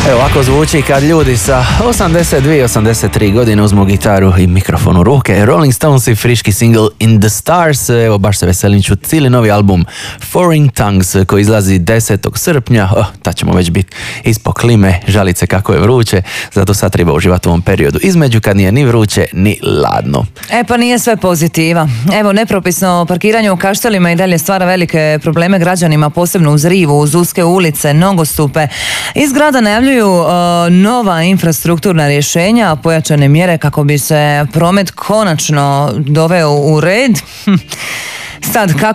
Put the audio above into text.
Evo ovako zvuči kad ljudi sa 82-83 godine uzmu gitaru i mikrofon u ruke. Rolling Stones i friški single In the Stars. Evo baš se veselim, ću cijeli novi album Foreign Tongues koji izlazi 10. srpnja. Tad ćemo već biti ispod klime, žalit se kako je vruće, zato sad treba uživati u ovom periodu između kad nije ni vruće ni ladno. Pa nije sve pozitiva. Evo, nepropisno parkiranje u Kaštelima i dalje stvara velike probleme građanima, posebno uz rivu, uz uske ulice, nogostupe. Iz grada najavljuju nova infrastrukturna rješenja, pojačane mjere kako bi se promet konačno doveo u red. Sad, kako